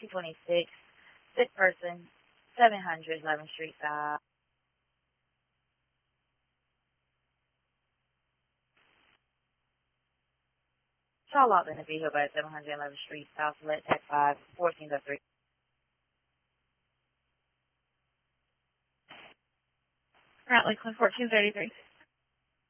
226, sick person, 700 11th Street South. Child locked in a vehicle at 711th Street South, Select Tech 5, 14-3. Route Lakeland 1433.